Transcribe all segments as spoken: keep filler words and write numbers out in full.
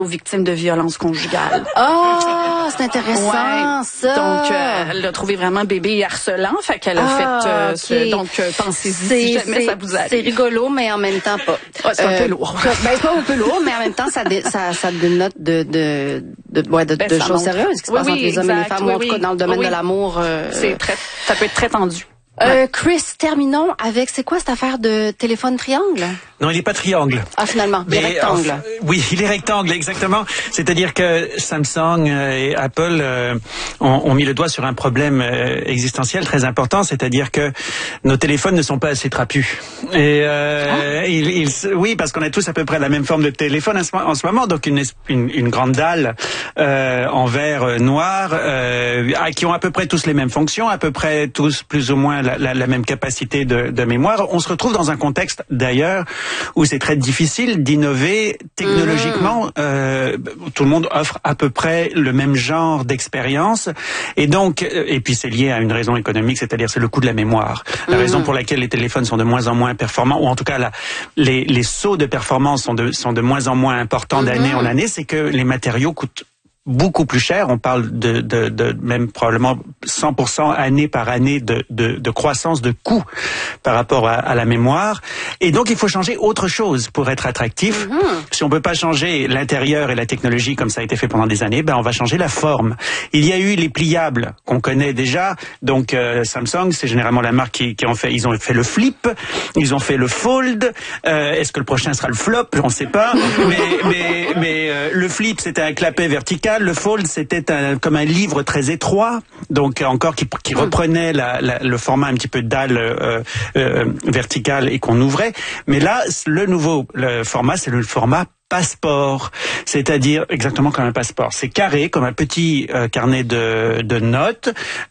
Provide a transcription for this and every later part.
aux victimes de violences conjugales. Ah, oh, c'est intéressant, ouais. ça. Donc, euh, elle l'a trouvé vraiment bébé harcelant, fait qu'elle a ah, fait... Euh, okay. ce, donc, euh, pensez-y si jamais ça vous arrive. C'est rigolo, mais en même temps pas. Ouais, c'est euh, un peu lourd. Ben, c'est pas un peu lourd, mais en même temps, ça, dé, ça, ça dénote de, de, de, ouais, de, ben, de choses montre. sérieuses qui se oui, passent oui, entre les exact, hommes et les femmes, oui, ou en tout cas dans le domaine oui. de l'amour. Euh, c'est très, ça peut être très tendu. Euh, Chris, terminons avec, c'est quoi cette affaire de téléphone triangle? Non, il n'est pas triangle. Ah, finalement, il est rectangle. Enfin, oui, il est rectangle, exactement. C'est-à-dire que Samsung et Apple euh, ont, ont mis le doigt sur un problème euh, existentiel très important, c'est-à-dire que nos téléphones ne sont pas assez trapus. Et euh, ah. ils, ils, oui, parce qu'on a tous à peu près la même forme de téléphone en ce, en ce moment, donc une, une, une grande dalle euh, en verre noir, euh, qui ont à peu près tous les mêmes fonctions, à peu près tous plus ou moins la, la, la même capacité de, de mémoire. On se retrouve dans un contexte d'ailleurs où c'est très difficile d'innover technologiquement. Mmh. Euh, tout le monde offre à peu près le même genre d'expérience. Et donc, et puis c'est lié à une raison économique, c'est-à-dire c'est le coût de la mémoire. La mmh. raison pour laquelle les téléphones sont de moins en moins performants, ou en tout cas la, les, les sauts de performance sont de, sont de moins en moins importants mmh. d'année en année, c'est que les matériaux coûtent beaucoup plus cher. On parle de, de, de même probablement cent pour cent année par année de, de, de croissance de coûts par rapport à, à la mémoire. Et donc, il faut changer autre chose pour être attractif. Mm-hmm. Si on peut pas changer l'intérieur et la technologie comme ça a été fait pendant des années, ben on va changer la forme. Il y a eu les pliables qu'on connaît déjà. Donc, euh, Samsung, c'est généralement la marque qui, qui en fait. Ils ont fait le flip, ils ont fait le fold. Euh, est-ce que le prochain sera le flop? On ne sait pas. mais mais mais euh, le flip, c'était un clapet vertical. Le fold, c'était un, comme un livre très étroit, donc encore qui, qui reprenait la, la, le format un petit peu dalle euh, euh, verticale et qu'on ouvrait. Mais là, le nouveau le format, c'est le format passeport, c'est-à-dire exactement comme un passeport. C'est carré, comme un petit euh, carnet de, de notes,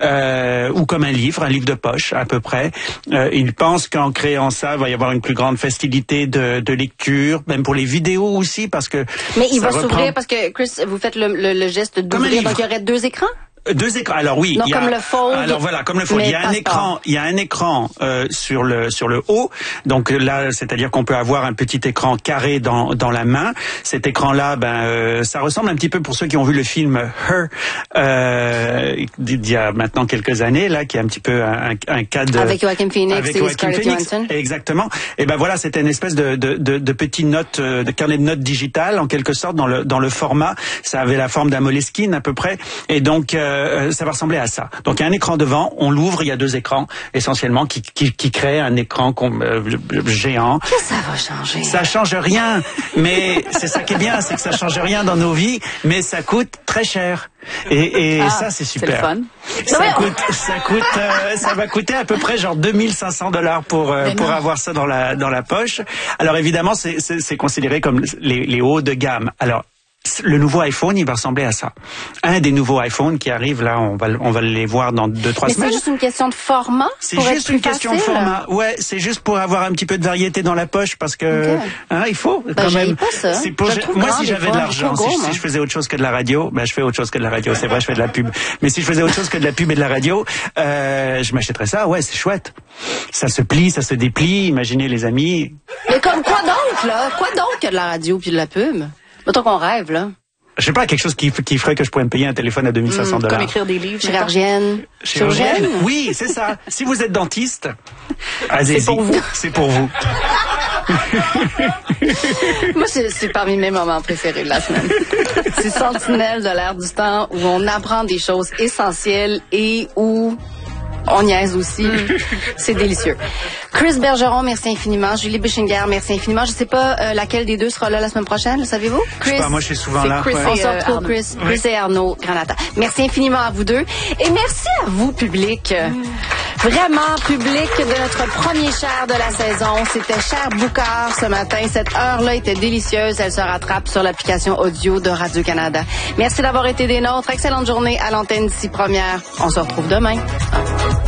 euh, ou comme un livre, un livre de poche à peu près. Euh, il pense qu'en créant ça, il va y avoir une plus grande facilité de, de lecture, même pour les vidéos aussi, parce que... Mais il va reprend... s'ouvrir, parce que, Chris, vous faites le, le, le geste d'ouvrir, donc il y aurait deux écrans? Deux écrans. Alors oui, non, il y a, comme le fold. Alors voilà, comme le fold. Il y a un écran, il y a un écran euh, sur le sur le haut. Donc là, c'est-à-dire qu'on peut avoir un petit écran carré dans dans la main. Cet écran-là, ben euh, ça ressemble un petit peu pour ceux qui ont vu le film Her euh, d'il y a maintenant quelques années là, qui est un petit peu un, un cas de avec Joaquin Phoenix avec et Joaquin Scarlett Phoenix. Johansson. Exactement. Et ben voilà, c'était une espèce de de de, de petite note, de carnet de notes digital en quelque sorte dans le dans le format. Ça avait la forme d'un Moleskine à peu près. Et donc euh, Euh, ça va ressembler à ça. Donc il y a un écran devant, on l'ouvre, il y a deux écrans essentiellement qui qui, qui créent un écran euh, géant. Qu'est-ce que ça va changer? Ça change rien, mais c'est ça qui est bien, c'est que ça change rien dans nos vies, mais ça coûte très cher. Et, et ah, ça c'est super. C'est le fun. Ça non, coûte, ça coûte, euh, ça va coûter à peu près genre deux mille cinq cents dollars pour euh, pour avoir ça dans la dans la poche. Alors évidemment c'est c'est, c'est considéré comme les les hauts de gamme. Alors le nouveau iPhone, il va ressembler à ça. Un des nouveaux iPhones qui arrivent là, on va on va les voir dans deux trois Mais semaines. C'est juste une question de format. C'est juste une question facile. de format. Ouais, c'est juste pour avoir un petit peu de variété dans la poche parce que okay. hein, il faut ben, quand même. Pas ça. C'est pour moi si j'avais de l'argent, si, si je faisais autre chose que de la radio, ben je fais autre chose que de la radio. C'est vrai, je fais de la pub. Mais si je faisais autre chose que de la pub et de la radio, euh, je m'achèterais ça. Ouais, c'est chouette. Ça se plie, ça se déplie. Imaginez les amis. Mais comme quoi donc là? Quoi donc que de la radio puis de la pub? Mettons qu'on rêve là. Je sais pas, quelque chose qui, qui ferait que je pourrais me payer un téléphone à deux mille cinq cents dollars. Comme écrire des livres. Chirurgienne. Chirurgienne. Oui, c'est ça. Si vous êtes dentiste, allez-y. C'est pour vous. C'est pour vous. Moi, c'est, c'est parmi mes moments préférés de la semaine. C'est Sentinelle de l'air du temps où on apprend des choses essentielles et où on niaise aussi. Mm. C'est délicieux. Chris Bergeron, merci infiniment. Julie Bischinger, merci infiniment. Je sais pas euh, laquelle des deux sera là la semaine prochaine, le savez-vous? Chris. Je sais pas, moi je suis souvent c'est là. Chris ouais. On se retrouve, Chris, oui. Chris et Arnaud Granata. Merci infiniment à vous deux. Et merci à vous, public. Mm. Vraiment, public de notre premier Cher de la saison. C'était Cher Boucard ce matin. Cette heure-là était délicieuse. Elle se rattrape sur l'application audio de Radio-Canada. Merci d'avoir été des nôtres. Excellente journée à l'antenne d'ici première. On se retrouve demain.